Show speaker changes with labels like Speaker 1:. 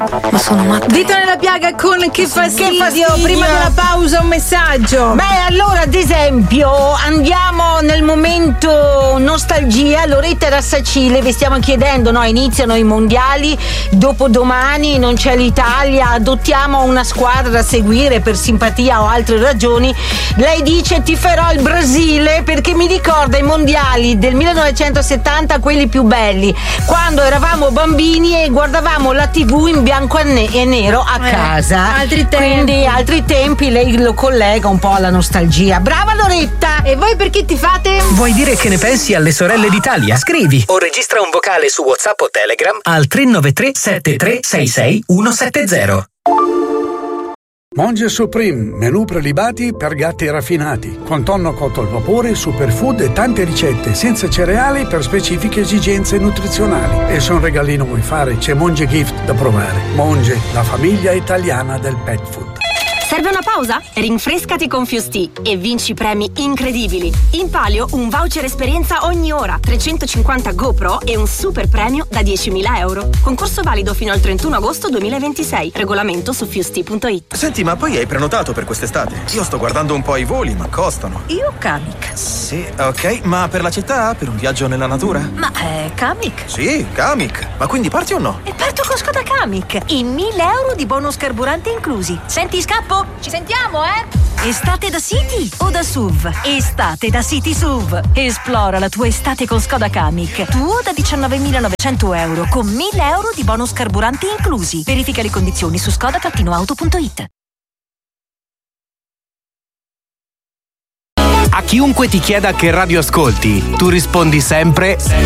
Speaker 1: Ma sono matta.
Speaker 2: Dito nella piaga con che fastidio. Prima della pausa un messaggio.
Speaker 3: Beh, allora ad esempio andiamo nel momento nostalgia. Loretta Rassacile, vi stiamo chiedendo, no? Iniziano i mondiali, dopodomani non c'è l'Italia, adottiamo una squadra da seguire per simpatia o altre ragioni. Lei dice tiferò il Brasile perché mi ricorda i mondiali del 1970, quelli più belli, quando eravamo bambini e guardavamo la TV in bianco e nero a casa.
Speaker 2: Altri tempi.
Speaker 3: Quindi altri tempi, lei lo collega un po' alla nostalgia. Brava Loretta!
Speaker 2: E voi perché ti fate?
Speaker 4: Vuoi dire che ne pensi alle sorelle d'Italia? Scrivi o registra un vocale su WhatsApp o Telegram al 393 7366 170.
Speaker 5: Monge Supreme, menù prelibati per gatti raffinati, con tonno cotto al vapore, superfood e tante ricette senza cereali per specifiche esigenze nutrizionali. E se un regalino vuoi fare, c'è Monge Gift da provare. Monge, la famiglia italiana del pet food.
Speaker 6: Serve una pausa? Rinfrescati con Fusti e vinci premi incredibili. In palio un voucher esperienza ogni ora, 350 GoPro e un super premio da 10.000 euro. Concorso valido fino al 31 agosto 2026. Regolamento su fusti.it.
Speaker 7: Senti, ma poi hai prenotato per quest'estate? Io sto guardando un po' i voli, ma costano.
Speaker 8: Io Kamiq.
Speaker 7: Sì, ok, ma per la città? Per un viaggio nella natura?
Speaker 8: Ma Kamiq?
Speaker 7: Sì, Kamiq. Ma quindi parti o no?
Speaker 8: E parto con Skoda Kamiq. I 1.000 euro di bonus carburante inclusi. Senti, scappo! Ci sentiamo, Estate da City o da SUV? Estate da City SUV. Esplora la tua estate con Skoda Kamiq. Tuo da 19.900 euro con 1.000 euro di bonus carburanti inclusi. Verifica le condizioni su skoda-auto.it.
Speaker 9: A chiunque ti chieda che radio ascolti, tu rispondi sempre